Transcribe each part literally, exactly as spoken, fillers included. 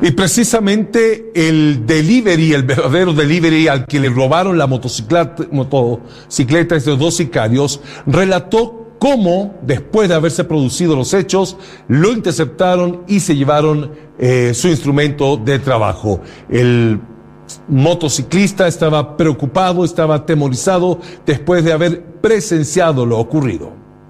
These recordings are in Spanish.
Y precisamente el delivery, el verdadero delivery al que le robaron la motocicleta, motocicleta estos dos sicarios, relató cómo, después de haberse producido los hechos, lo interceptaron y se llevaron eh, su instrumento de trabajo. El motociclista estaba preocupado, estaba atemorizado después de haber presenciado lo ocurrido.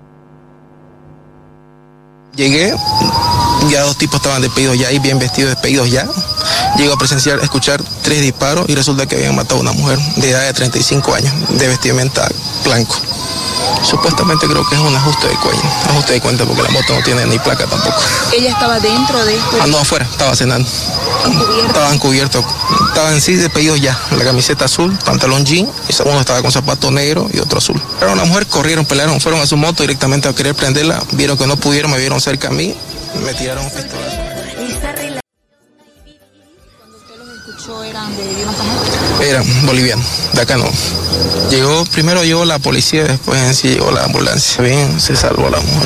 Llegué, ya dos tipos estaban despedidos ya, y bien vestidos, despedidos ya. Llego a presenciar, a escuchar tres disparos y resulta que habían matado a una mujer de edad de treinta y cinco años, de vestimenta blanco. Supuestamente creo que es un ajuste de cuenta, ajuste de cuenta porque la moto no tiene ni placa tampoco. ¿Ella estaba dentro de esto? Ah, no, afuera, estaba cenando. ¿Encubierto? Estaban cubiertos, estaban sí despedidos ya, la camiseta azul, pantalón jean, y uno estaba con zapato negro y otro azul. Era una mujer, corrieron, pelearon, fueron a su moto directamente a querer prenderla, vieron que no pudieron, me vieron cerca a mí, me tiraron un pistolazo. Cuando usted los escuchó, ¿eran de idioma pasaje? Eran bolivianos, de acá no. Llegó, primero llegó la policía, después en sí llegó la ambulancia. Bien, se salvó la mujer.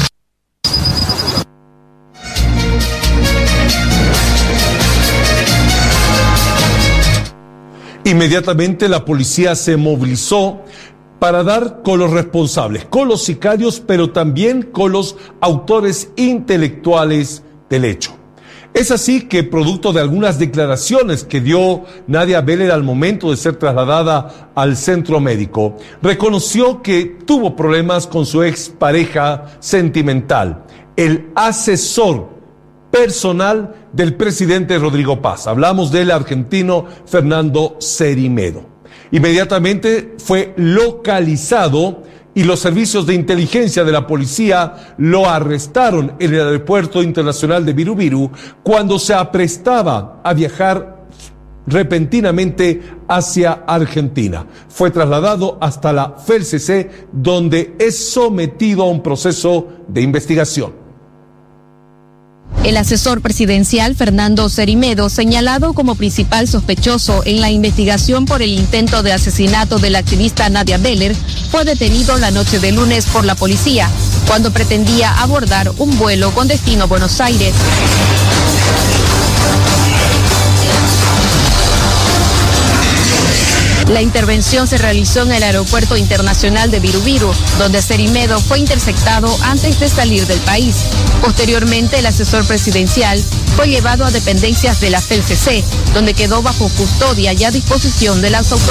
Inmediatamente la policía se movilizó para dar con los responsables, con los sicarios, pero también con los autores intelectuales del hecho. Es así que, producto de algunas declaraciones que dio Nadia Beller al momento de ser trasladada al centro médico, reconoció que tuvo problemas con su expareja sentimental, el asesor personal del presidente Rodrigo Paz. Hablamos del argentino Fernando Cerimedo. Inmediatamente fue localizado y los servicios de inteligencia de la policía lo arrestaron en el aeropuerto internacional de Viru cuando se aprestaba a viajar repentinamente hacia Argentina. Fue trasladado hasta la F E L C C, donde es sometido a un proceso de investigación. El asesor presidencial Fernando Cerimedo, señalado como principal sospechoso en la investigación por el intento de asesinato de la activista Nadia Beller, fue detenido la noche de lunes por la policía, cuando pretendía abordar un vuelo con destino a Buenos Aires. La intervención se realizó en el aeropuerto internacional de Viru, donde Cerimedo fue interceptado antes de salir del país. Posteriormente, el asesor presidencial fue llevado a dependencias de la F E L C C, donde quedó bajo custodia y a disposición de las autoridades.